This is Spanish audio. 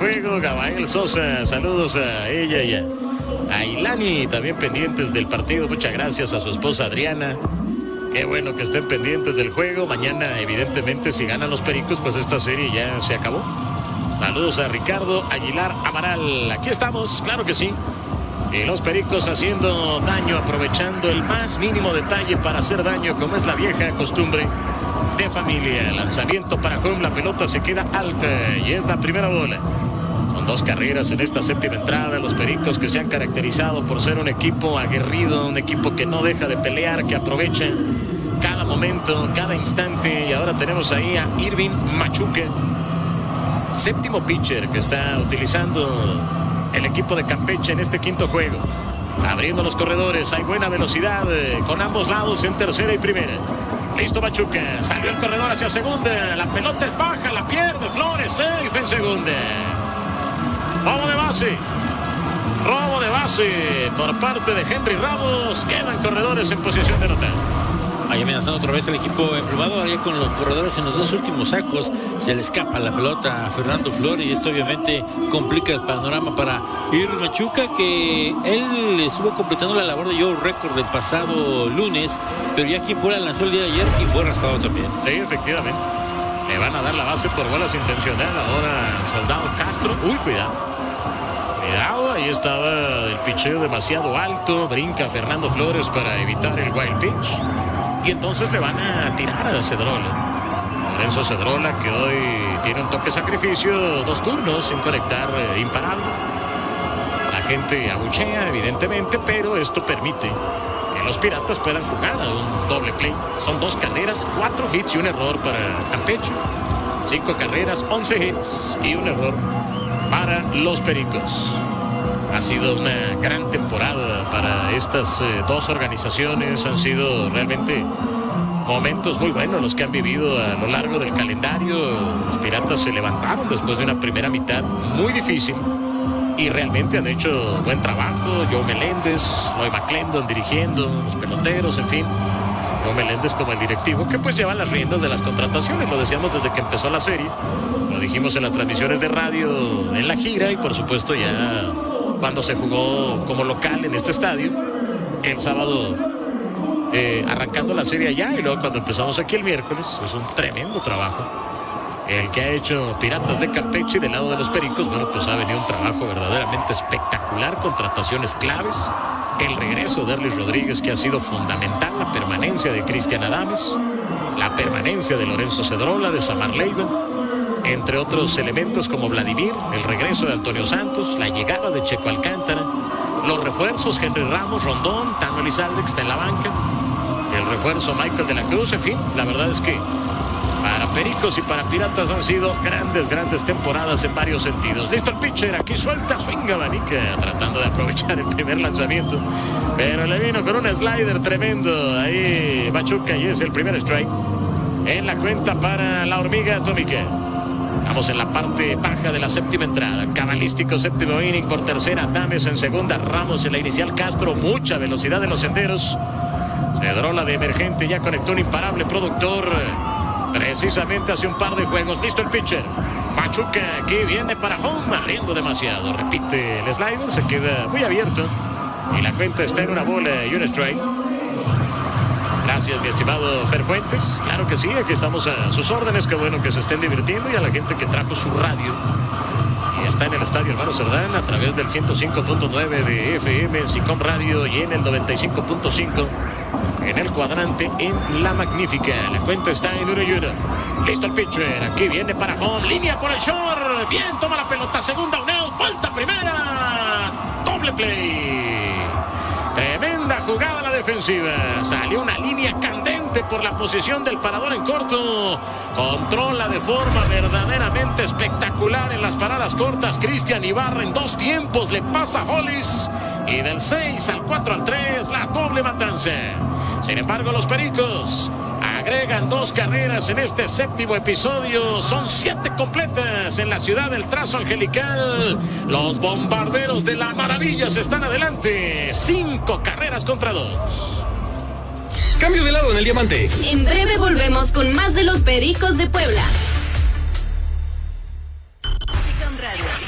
juego. Gabael Sosa, saludos a ella y a Ilani, también pendientes del partido. Muchas gracias a su esposa Adriana. Qué bueno que estén pendientes del juego. Mañana, evidentemente, si ganan los Pericos, pues esta serie ya se acabó. Saludos a Ricardo Aguilar Amaral. Aquí estamos, claro que sí. Y los Pericos haciendo daño, aprovechando el más mínimo detalle para hacer daño, como es la vieja costumbre de familia. Lanzamiento para home, la pelota se queda alta y es la primera bola. Con 2 carreras en esta séptima entrada, los Pericos que se han caracterizado por ser un equipo aguerrido, un equipo que no deja de pelear, que aprovecha cada momento, cada instante. Y ahora tenemos ahí a Irving Machuca, séptimo pitcher que está utilizando el equipo de Campeche en este quinto juego. Abriendo los corredores, hay buena velocidad con ambos lados en tercera y primera. Listo Machuca, salió el corredor hacia segunda, la pelota es baja, la pierde Flores, safe en segunda. Robo de base por parte de Henry Ramos. Quedan corredores en posición de anotar. Ahí amenazando otra vez el equipo emplumado, ahí con los corredores en los 2 últimos sacos. Se le escapa la pelota a Fernando Flores y esto obviamente complica el panorama para Irving Machuca, que él estuvo completando la labor de Joe Record del pasado lunes, pero ya aquí fuera lanzó el día de ayer y fue raspado también. Sí, efectivamente. Le van a dar la base por bolas intencional ahora Soldado Castro. Uy, cuidado. Cuidado, ahí estaba el picheo demasiado alto. Brinca Fernando Flores para evitar el wild pitch. Y entonces le van a tirar a Cedrola. Lorenzo Cedrola, que hoy tiene un toque sacrificio, 2 turnos sin conectar, imparable. La gente abuchea, evidentemente, pero esto permite que los Piratas puedan jugar a un doble play. Son 2 carreras, 4 hits y un error para Campeche. 5 carreras, 11 hits y un error para los Pericos. Ha sido una gran temporada para estas 2 organizaciones. Han sido realmente momentos muy buenos los que han vivido a lo largo del calendario. Los Piratas se levantaron después de una primera mitad muy difícil y realmente han hecho buen trabajo. Joe Meléndez, Roy McClendon dirigiendo, los peloteros, en fin. Joe Meléndez como el directivo que pues lleva las riendas de las contrataciones. Lo decíamos desde que empezó la serie. Lo dijimos en las transmisiones de radio en la gira y por supuesto ya cuando se jugó como local en este estadio el sábado, arrancando la serie allá, y luego cuando empezamos aquí el miércoles. Es un tremendo trabajo el que ha hecho Piratas de Campeche. Del lado de los Pericos, bueno, pues ha venido un trabajo verdaderamente espectacular, contrataciones claves, el regreso de Erlis Rodríguez, que ha sido fundamental, la permanencia de Cristian Adames, la permanencia de Lorenzo Cedrola, de Samar Leiva, entre otros elementos como Vladimir, el regreso de Antonio Santos, la llegada de Checo Alcántara, los refuerzos Henry Ramos, Rondón, Tano Elizalde, que está en la banca, el refuerzo Michael de la Cruz. En fin, la verdad es que para Pericos y para Piratas han sido grandes temporadas en varios sentidos. Listo el pitcher, aquí suelta, swing abanica, tratando de aprovechar el primer lanzamiento, pero le vino con un slider tremendo ahí Machuca y es el primer strike en la cuenta para la hormiga atómica. Estamos en la parte baja de la séptima entrada. Cabalístico séptimo inning por tercera. Adames en segunda. Ramos en la inicial. Castro. Mucha velocidad en los senderos. Cedrola de emergente. Ya conectó un imparable productor. Precisamente hace un par de juegos. Listo el pitcher. Machuca aquí viene para home. Abriendo demasiado. Repite el slider. Se queda muy abierto. Y la cuenta está en una bola y un strike. Gracias, mi estimado Fer Fuentes. Claro que sí, aquí estamos a sus órdenes. Qué bueno que se estén divirtiendo, y a la gente que trajo su radio y está en el Estadio Hermano Cerdán a través del 105.9 de FM en SICOM Radio y en el 95.5 en el cuadrante en La Magnífica. La cuenta está en 1-1. Listo el pitcher, aquí viene para home, línea por el short. Bien, toma la pelota, segunda, un out, vuelta primera, doble play. Tremenda jugada la defensiva. Salió una línea candente por la posición del parador en corto. Controla de forma verdaderamente espectacular en las paradas cortas Cristian Ibarra. En 2 tiempos le pasa a Hollis. Y del 6 al 4 al 3, la doble matanza. Sin embargo, los Pericos agregan 2 carreras en este séptimo episodio. Son 7 completas en la ciudad del trazo angelical. Los bombarderos de la maravilla se están adelante. 5 carreras contra 2. Cambio de lado en el diamante. En breve volvemos con más de los Pericos de Puebla.